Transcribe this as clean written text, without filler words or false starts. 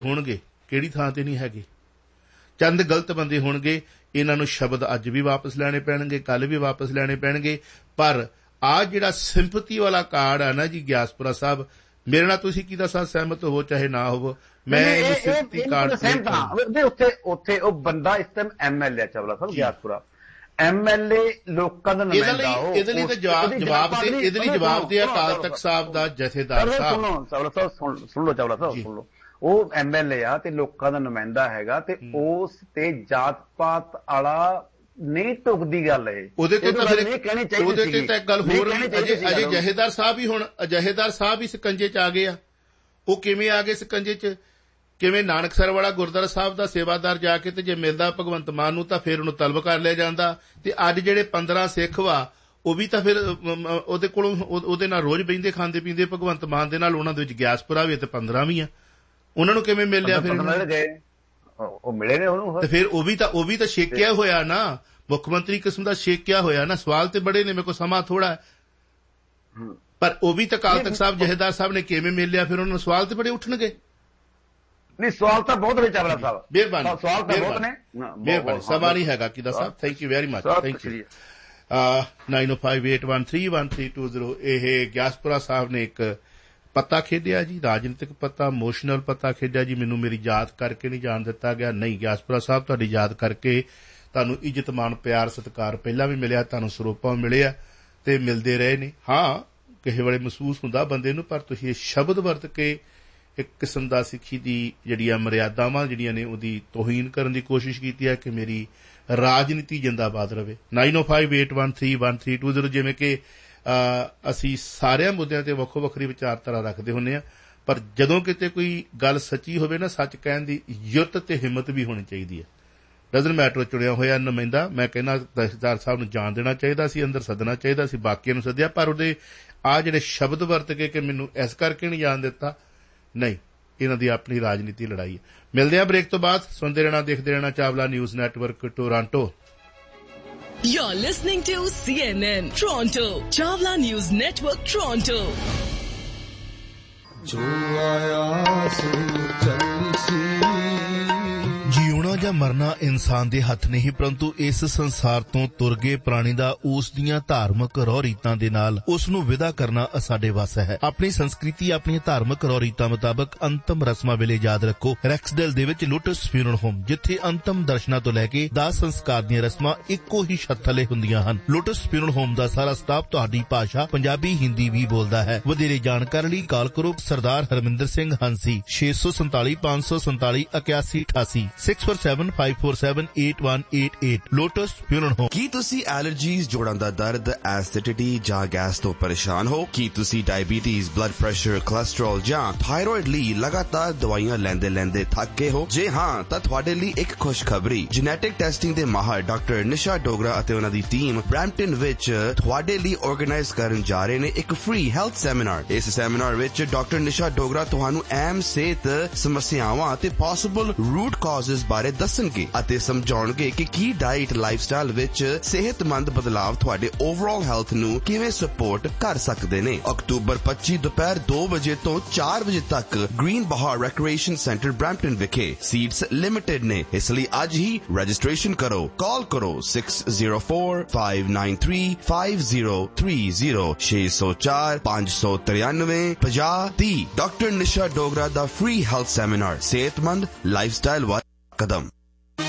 ਹੋਣਗੇ, ਕਿਹੜੀ ਥਾਂ ਤੇ ਨਹੀਂ ਹੈਗੇ। ਚੰਦ ਗਲਤ ਬੰਦੇ ਹੋਣਗੇ, ਇਹਨਾਂ ਨੂੰ ਸ਼ਬਦ ਅੱਜ ਵੀ ਵਾਪਸ ਲੈਣੇ ਪੈਣਗੇ, ਕੱਲ ਵੀ ਵਾਪਸ ਲੈਣੇ ਪੈਣਗੇ। ਪਰ ਆਹ ਜਿਹੜਾ ਸਿੰਪਤੀ ਵਾਲਾ ਕਾਰਡ ਆ ਨਾ ਜੀ ਗਿਆਸਪੁਰਾ ਸਾਹਿਬ, ਮੇਰੇ ਨਾਲ ਤੁਸੀਂ ਕਿਹਦਾ ਸਾਥ ਸਹਿਮਤ ਹੋਵੋ ਚਾਹੇ ਨਾ ਹੋਵੋ, ਮੈਂ ਇਹਨੂੰ ਸਿੰਪਤੀ ਕਾਰਡ ਉੱਥੇ ਉਹ ਬੰਦਾ ਇਸ ਟਾਈਮ MLA ਚਾਵਲਾ ਸਾਹਿਬ ਗਿਆਸਪੁਰਾ MLA ਲੋਕਾਂ ਦਾ ਨੁਮਾਇੰਦਾ। ਇਹਦੇ ਲਈ ਤਾਂ ਜਵਾਬ ਦੇ ਅਕਾਲ ਤਖਤ ਸਾਹਿਬ ਦਾ ਜਥੇਦਾਰ ਸਾਹਿਬ। ਸੁਣ ਲਓ ਚਾਵਲਾ ਸਾਹਿਬ, ਸੁਣ ਲਓ, ਉਹ MLA ਆ ਤੇ ਲੋਕਾਂ ਦਾ ਨੁਮਾਇੰਦਾ ਹੈਗਾ ਤੇ ਉਸ ਤੇ ਜਾਤ ਪਾਤ ਵਾਲਾ ਨਹੀਂ ਢੁਕਦੀ ਗੱਲ ਇਹ। ਉਹਦੇ ਤੇ ਤਾਂ ਇੱਕ ਗੱਲ ਹੋਰ, ਅਜੇ ਜਥੇਦਾਰ ਸਾਹਿਬ ਹੀ ਹੁਣ ਜਥੇਦਾਰ ਸਾਹਿਬ ਹੀ ਸਕੰਜੇ ਚ ਆ ਗਏ ਆ। ਉਹ ਕਿਵੇਂ ਆ ਗਏ ਸਕੰਜੇ ਚ? ਕਿਵੇਂ ਨਾਨਕਸਰ ਵਾਲਾ ਗੁਰਦੁਆਰਾ ਸਾਹਿਬ ਦਾ ਸੇਵਾਦਾਰ ਜਾ ਕੇ ਤੇ ਜੇ ਮਿਲਦਾ ਭਗਵੰਤ ਮਾਨ ਨੂੰ ਤਾਂ ਫਿਰ ਉਹਨੂੰ ਤਲਬ ਕਰ ਲਿਆ ਜਾਂਦਾ। ਤੇ ਅੱਜ ਜਿਹੜੇ 15 ਸਿੱਖ ਵਾ ਉਹ ਵੀ ਤਾਂ ਫਿਰ ਉਹਦੇ ਕੋਲੋਂ ਉਹਦੇ ਨਾਲ ਰੋਜ਼ ਬਹਿੰਦੇ ਖਾਂਦੇ ਪੀਂਦੇ ਭਗਵੰਤ ਮਾਨ ਦੇ ਨਾਲ। ਉਹਨਾਂ ਦੇ ਵਿੱਚ ਗਿਆਸਪੁਰਾ ਵੀ ਤੇ 15 ਵੀ ਆ, ਉਹਨਾਂ ਨੂੰ ਕਿਵੇਂ ਮਿਲ ਲਿਆ? ਫਿਰ ਉਹ ਮਿਲੇ ਨੇ ਉਹਨੂੰ, ਤੇ ਫਿਰ ਉਹ ਵੀ ਤਾਂ ਛੇਕਿਆ ਹੋਇਆ ਨਾ, ਮੁੱਖ ਮੰਤਰੀ ਕਿਸਮ ਦਾ ਛੇਕਿਆ ਹੋਇਆ ਨਾ। ਸਵਾਲ ਤੇ ਬੜੇ ਨੇ, ਮੇਰੇ ਕੋਲ ਸਮਾਂ ਥੋੜਾ, ਪਰ ਉਹ ਵੀ ਤਾਂ ਅਕਾਲ ਤਖਤ ਸਾਹਿਬ ਜਥੇਦਾਰ ਸਾਹਿਬ ਨੇ ਕਿਵੇਂ ਮਿਲ ਲਿਆ? ਫਿਰ ਉਹਨਾਂ ਨੂੰ ਸਵਾਲ ਤੇ ਬੜੇ ਉੱਠਣਗੇ। ਨਹੀਂ ਸਵਾਲ ਤਾਂ ਬਹੁਤ ਨੇ ਚਾਵਲਾ ਸਾਹਿਬ, ਮਿਹਰਬਾਨੀ, ਸਵਾਲ ਤਾਂ ਬਹੁਤ ਨੇ, ਮਿਹਰਬਾਨੀ। ਸਮਾਂ ਨਹੀਂ ਹੈਗਾ ਕਿਦਾ ਸਾਹਿਬ, thank you very much, thank you. 9058131320 ਇਹ ਗਿਆਸਪੁਰਾ ਸਾਹਿਬ ਨੇ ਇੱਕ ਪੱਤਾ ਖੇਡਿਆ ਜੀ, ਰਾਜਨੀਤਿਕ ਪੱਤਾ, ਇਮੋਸ਼ਨਲ ਪੱਤਾ ਖੇਡਿਆ ਜੀ। ਮੈਨੂੰ ਮੇਰੀ ਯਾਦ ਕਰਕੇ ਨਹੀਂ ਜਾਣ ਦਿੱਤਾ ਗਿਆ। ਨਹੀਂ ਗਿਆਸਪੁਰਾ ਸਾਹਿਬ, ਤੁਹਾਡੀ ਯਾਦ ਕਰਕੇ ਤੁਹਾਨੂੰ ਇੱਜ਼ਤ ਮਾਣ ਪਿਆਰ ਸਤਿਕਾਰ ਪਹਿਲਾਂ ਵੀ ਮਿਲਿਆ, ਤੁਹਾਨੂੰ ਸਰੋਪਾ ਮਿਲਿਆ ਤੇ ਮਿਲਦੇ ਰਹੇ ਨੇ। ਹਾਂ ਕਿਸੇ ਵੇਲੇ ਮਹਿਸੂਸ ਹੁੰਦਾ ਬੰਦੇ ਨੂੰ, ਪਰ ਤੁਸੀਂ ਇਹ ਸ਼ਬਦ ਵਰਤ ਕੇ ਇੱਕ ਕਿਸਮ ਦਾ ਸਿੱਖੀ ਦੀ ਜਿਹੜੀਆਂ ਮਰਿਆਦਾਵਾਂ ਜਿਹੜੀਆਂ ਨੇ ਉਹਦੀ ਤੋਹੀਨ ਕਰਨ ਦੀ ਕੋਸ਼ਿਸ਼ ਕੀਤੀ ਹੈ ਕਿ ਮੇਰੀ ਰਾਜਨੀਤੀ ਜਿੰਦਾਬਾਦ ਰਹੇ। 9058131320 ਜਿਵੇਂ ਕਿ ਅਸੀਂ ਸਾਰਿਆਂ ਮੁੱਦਿਆਂ ਤੇ ਵੱਖੋ ਵੱਖਰੀ ਵਿਚਾਰਧਾਰਾ ਰੱਖਦੇ ਹੁੰਦੇ ਹਾਂ, ਪਰ ਜਦੋਂ ਕਿਤੇ ਕੋਈ ਗੱਲ ਸੱਚੀ ਹੋਵੇ ਨਾ, ਸੱਚ ਕਹਿਣ ਦੀ ਯੁੱਤ ਤੇ ਹਿੰਮਤ ਵੀ ਹੋਣੀ ਚਾਹੀਦੀ ਹੈ। ਡਜ਼ਨ ਮੈਟਰ ਚੁਣਿਆ ਹੋਇਆ ਨੁਮਾਇੰਦਾ, ਮੈਂ ਕਹਿੰਦਾ ਤਹਿਸੀਲਦਾਰ ਸਾਹਿਬ ਨੂੰ ਜਾਣ ਦੇਣਾ ਚਾਹੀਦਾ ਸੀ, ਅੰਦਰ ਸੱਦਣਾ ਚਾਹੀਦਾ ਸੀ, ਬਾਕੀਆਂ ਨੂੰ ਸੱਦਿਆ, ਪਰ ਉਹਦੇ ਆਹ ਜਿਹੜੇ ਸ਼ਬਦ ਵਰਤ ਕੇ ਕਿ ਮੈਨੂੰ ਇਸ ਕਰਕੇ ਨਹੀਂ ਜਾਣ ਦਿੱਤਾ, ਨਹੀਂ, ਇਹਨਾਂ ਦੀ ਆਪਣੀ ਰਾਜਨੀਤੀ ਲੜਾਈ ਹੈ। ਮਿਲਦੇ ਆ ਬ੍ਰੇਕ ਤੋਂ ਬਾਅਦ। ਸੁਣਦੇ ਰਹਿਣਾ, ਦੇਖਦੇ ਰਹਿਣਾ Chawla news network Toronto. You're listening to CNN Toronto, Chawla News Network Toronto. जो आया सो चली ਜਿਉਣਾ ਜਾਂ ਮਰਨਾ ਇਨਸਾਨ ਦੇ ਹੱਥ ਨਹੀਂ, ਪਰੰਤੂ ਇਸ ਸੰਸਾਰ ਤੋਂ ਤੁਰ ਗਏ ਪ੍ਰਾਣੀ ਦਾ ਉਸ ਦੀਆਂ ਧਾਰਮਿਕ ਰਹੁ ਰੀਤਾਂ ਦੇ ਨਾਲ ਉਸ ਨੂੰ ਵਿਦਾ ਕਰਨਾ ਸਾਡੇ ਵੱਸ ਹੈ। ਆਪਣੀ ਸੰਸਕ੍ਰਿਤੀ, ਆਪਣੀਆਂ ਧਾਰਮਿਕ ਰਹੁ ਰੀਤਾਂ ਮੁਤਾਬਕ ਅੰਤਮ ਰਸਮਾਂ ਵੇਲੇ ਯਾਦ ਰੱਖੋ ਰੈਕਸਡੇਲ ਦੇ ਵਿੱਚ ਲੋਟਸ ਫਿਊਨਰਲ ਹੋਮ, ਜਿੱਥੇ ਅੰਤਮ ਦਰਸ਼ਨਾਂ ਤੋਂ ਲੈ ਕੇ ਦਾਹ ਸੰਸਕਾਰ ਦੀਆਂ ਰਸਮਾਂ ਇੱਕੋ ਹੀ ਛੱਤ ਥੱਲੇ ਹੁੰਦੀਆਂ ਹਨ। ਲੋਟਸ ਫਿਊਨਰਲ ਹੋਮ ਦਾ ਸਾਰਾ ਸਟਾਫ ਤੁਹਾਡੀ ਭਾਸ਼ਾ ਪੰਜਾਬੀ ਹਿੰਦੀ ਵੀ ਬੋਲਦਾ ਹੈ। ਵਧੇਰੇ ਜਾਣਕਾਰੀ ਲਈ ਕਾਲ ਕਰੋ ਸਰਦਾਰ Harminder Singh ਹੰਸੀ 647 547 8188 647-547-8188 lotus funeral home. ਕੀ ਤੁਸੀਂ ਐਲਰਜੀਜ਼, ਜੋੜਾਂ ਦਾ ਦਰਦ, ਐਸਿਡਿਟੀ ਜਾਂ ਗੈਸ ਤੋਂ ਪਰੇਸ਼ਾਨ ਹੋ? ਕੀ ਤੁਸੀਂ ਡਾਇਬੀਟੀਜ਼, ਬਲੱਡ ਪ੍ਰੈਸ਼ਰ, ਕੋਲੇਸਟ੍ਰੋਲ ਜਾਂ ਥਾਇਰੋਇਡ ਲਈ ਲਗਾਤਾਰ ਦਵਾਈਆਂ ਲੈਂਦੇ ਥੱਕ ਗਏ ਹੋ? ਜੇ ਹਾਂ ਤਾਂ ਤੁਹਾਡੇ ਲਈ ਇੱਕ ਖੁਸ਼ਖਬਰੀ। ਜੈਨੇਟਿਕ ਟੈਸਟਿੰਗ ਦੇ ਮਾਹਰ ਡਾਕਟਰ ਨਿਸ਼ਾ ਡੋਗਰਾ ਅਤੇ ਉਹਨਾਂ ਦੀ ਟੀਮ ਬਰੈਂਪਟਨ ਵਿੱਚ ਤੁਹਾਡੇ ਲਈ ਆਰਗੇਨਾਈਜ਼ ਕਰਨ ਜਾ ਰਹੇ ਨੇ ਇੱਕ ਫ੍ਰੀ ਹੈਲਥ ਸੈਮੀਨਾਰ। ਇਸ ਸੈਮੀਨਾਰ ਵਿੱਚ ਡਾਕਟਰ ਨਿਸ਼ਾ ਡੋਗਰਾ ਤੁਹਾਨੂੰ ਅਹਿਮ ਸਿਹਤ ਸਮੱਸਿਆਵਾਂ ਅਤੇ ਪੋਸੀਬਲ ਰੂਟ ਕਾਜ਼ਸ ਬਾਰੇ ਦੱਸਣਗੇ ਅਤੇ ਸਮਝਾਉਣਗੇ ਕਿ ਕੀ ਡਾਈਟ, ਲਾਈਫਸਟਾਈਲ ਵਿੱਚ ਸਿਹਤਮੰਦ ਬਦਲਾਵ ਤੁਹਾਡੇ ਓਵਰਆਲ ਹੈਲਥ ਨੂੰ ਕਿਵੇਂ ਸਪੋਰਟ ਕਰ ਸਕਦੇ ਨੇ। ਅਕਤੂਬਰ 25 ਦੁਪਹਿਰ 2 ਵਜੇ ਤੋਂ 4 ਵਜੇ ਤੱਕ ਗ੍ਰੀਨ ਬਹਾਰ ਰੈਕ੍ਰੀਏਸ਼ਨ ਸੈਂਟਰ ਬਰੈਂਪਟਨ ਵਿਖੇ। ਸੀਟਸ ਲਿਮਿਟਡ ਨੇ, ਇਸ ਲਈ ਅੱਜ ਹੀ ਰਜਿਸਟ੍ਰੇਸ਼ਨ ਕਰੋ। ਕਾਲ ਕਰੋ 604-593-5030 604-593-5030। ਡਾਕਟਰ ਨਿਸ਼ਾ ਡੋਗਰਾ ਦਾ ਫ੍ਰੀ ਹੈਲਥ ਸੈਮੀਨਾਰ, ਸਿਹਤਮੰਦ ਲਾਈਫਸਟਾਈਲ ਕਦਮ।